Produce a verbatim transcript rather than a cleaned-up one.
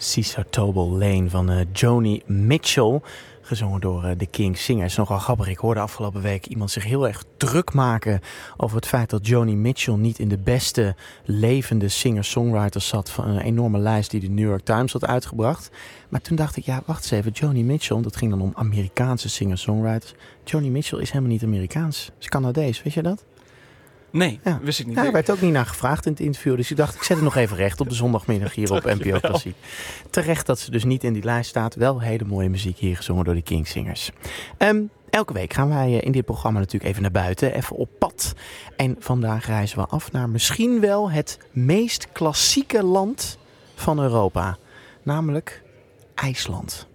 Caesar Tobel Lane van uh, Joni Mitchell. Gezongen door uh, de King Singers. Nogal grappig. Ik hoorde afgelopen week iemand zich heel erg druk maken over het feit dat Joni Mitchell niet in de beste levende singer-songwriters zat van een enorme lijst die de New York Times had uitgebracht. Maar toen dacht ik, ja, wacht eens even. Joni Mitchell, dat ging dan om Amerikaanse singer-songwriters. Joni Mitchell is helemaal niet Amerikaans. Ze is Canadees, weet je dat? Nee, ja. wist ik niet. Ja, er werd ook niet naar gevraagd in het interview. Dus ik dacht, ik zet het nog even recht op de zondagmiddag hier op N P O Klassiek. Terecht dat ze dus niet in die lijst staat. Wel hele mooie muziek hier gezongen door de King Singers. Um, elke week gaan wij in dit programma natuurlijk even naar buiten. Even op pad. En vandaag reizen we af naar misschien wel het meest klassieke land van Europa. Namelijk IJsland.